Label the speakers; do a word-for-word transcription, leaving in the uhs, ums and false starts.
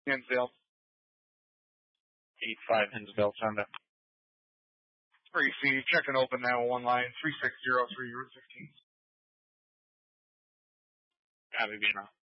Speaker 1: Hinsdale.
Speaker 2: eight five Hinsdale, send it.
Speaker 1: Receive. Check and open nine one one line three six zero three Route fifteen.
Speaker 2: Copy, being off.